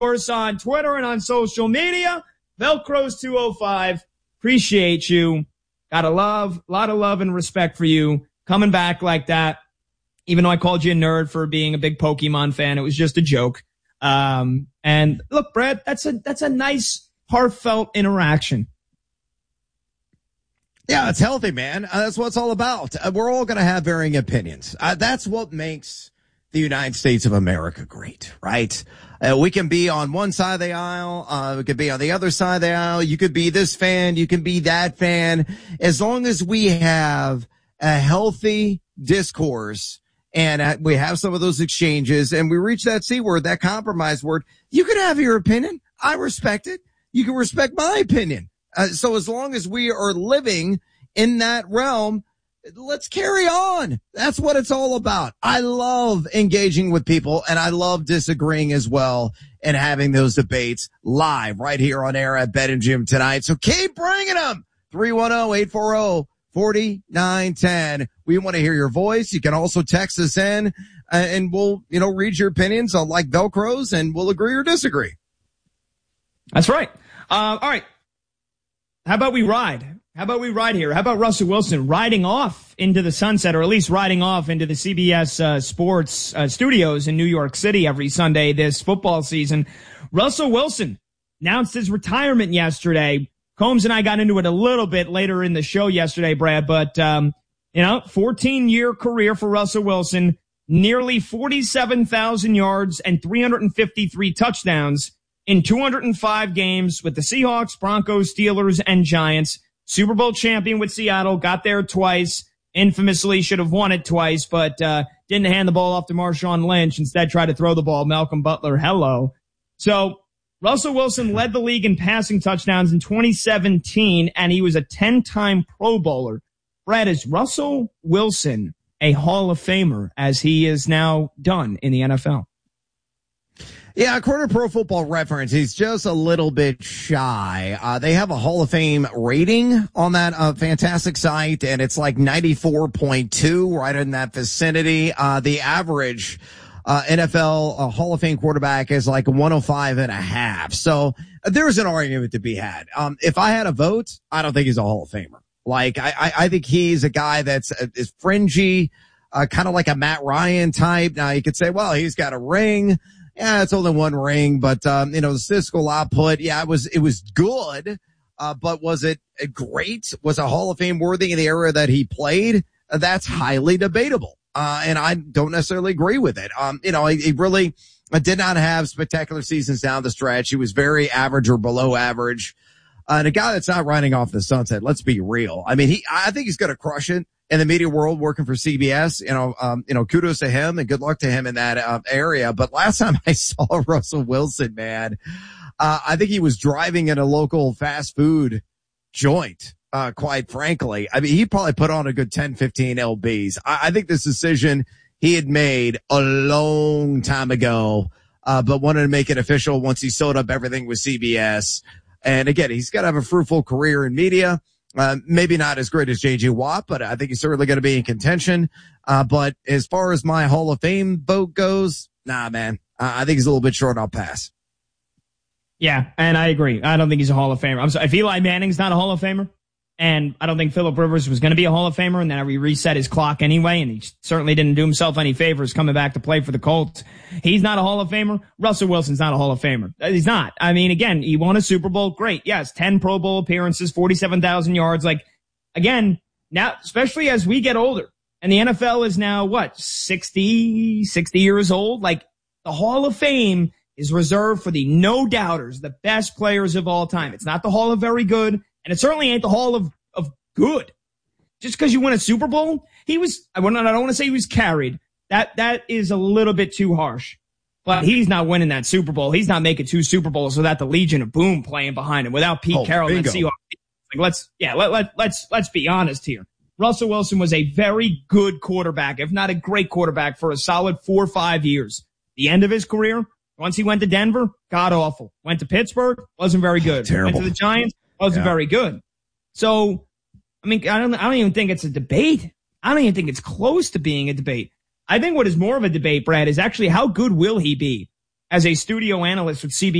course, on Twitter and on social media. Velcros205. Appreciate you. Got a lot of love and respect for you. Coming back like that. Even though I called you a nerd for being a big Pokemon fan, it was just a joke. And look, Brad, that's a nice, heartfelt interaction. Yeah, it's healthy, man. That's what it's all about. We're all going to have varying opinions. That's what makes the United States of America great, right? We can be on one side of the aisle. We could be on the other side of the aisle. You could be this fan. You can be that fan. As long as we have a healthy discourse and we have some of those exchanges and we reach that C word, that compromise word, you can have your opinion. I respect it. You can respect my opinion. So as long as we are living in that realm, let's carry on. That's what it's all about. I love engaging with people and I love disagreeing as well and having those debates live right here on air at Bet and Jim tonight. So keep bringing them. 310-840-4910. We want to hear your voice. You can also text us in and we'll, read your opinions on like Velcros and we'll agree or disagree. That's right. All right. How about we ride? How about we ride here? How about Russell Wilson riding off into the sunset, or at least riding off into the CBS Sports studios in New York City every Sunday this football season? Russell Wilson announced his retirement yesterday. Combs and I got into it a little bit later in the show yesterday, Brad, but 14-year career for Russell Wilson, nearly 47,000 yards and 353 touchdowns in 205 games with the Seahawks, Broncos, Steelers, and Giants. Super Bowl champion with Seattle, got there twice, infamously should have won it twice, but didn't hand the ball off to Marshawn Lynch, instead tried to throw the ball. Malcolm Butler, hello. So Russell Wilson led the league in passing touchdowns in 2017, and he was a 10-time Pro Bowler. Brad, is Russell Wilson a Hall of Famer, as he is now done in the NFL? Yeah, according to Pro Football Reference, he's just a little bit shy. They have a Hall of Fame rating on that fantastic site, and it's like 94.2, right in that vicinity. The average NFL Hall of Fame quarterback is like 105.5. So there's an argument to be had. If I had a vote, I don't think he's a Hall of Famer. Like, I think he's a guy that's is fringy, kind of like a Matt Ryan type. Now you could say, well, he's got a ring. Yeah, it's only one ring, but, the statistical output, yeah, it was good. But was it great? Was a Hall of Fame worthy in the era that he played? That's highly debatable. And I don't necessarily agree with it. He really did not have spectacular seasons down the stretch. He was very average or below average. And a guy that's not riding off the sunset, let's be real. I mean, I think he's going to crush it in the media world working for CBS. Kudos to him and good luck to him in that area. But last time I saw Russell Wilson, man, I think he was driving in a local fast food joint. Quite frankly, I mean, he probably put on a good 10, 15 LBs. I think this decision he had made a long time ago, but wanted to make it official once he sewed up everything with CBS. And again, he's got to have a fruitful career in media. Maybe not as great as J.J. Watt, but I think he's certainly going to be in contention. But as far as my Hall of Fame vote goes, nah, man, I think he's a little bit short. I'll pass. Yeah, and I agree. I don't think he's a Hall of Famer. I'm sorry. If Eli Manning's not a Hall of Famer, and I don't think Phillip Rivers was going to be a Hall of Famer, and then he reset his clock anyway, and he certainly didn't do himself any favors coming back to play for the Colts. He's not a Hall of Famer. Russell Wilson's not a Hall of Famer. He's not. I mean, again, he won a Super Bowl. Great. Yes, 10 Pro Bowl appearances, 47,000 yards. Like, again, now, especially as we get older, and the NFL is now, 60 years old? Like, the Hall of Fame is reserved for the no-doubters, the best players of all time. It's not the Hall of Very Good, and it certainly ain't the Hall of good. Just because you win a Super Bowl, I don't want to say he was carried. That is a little bit too harsh. But he's not winning that Super Bowl. He's not making 2 Super Bowls without the Legion of Boom playing behind him, without Pete Carroll and Seahawks. Like, let's be honest here. Russell Wilson was a very good quarterback, if not a great quarterback, for a solid 4 or 5 years. The end of his career, once he went to Denver, god awful. Went to Pittsburgh, wasn't very good. Terrible. Went to the Giants, wasn't very good. So, I mean, I don't even think it's a debate. I don't even think it's close to being a debate. I think what is more of a debate, Brad, is actually how good will he be as a studio analyst with CBS.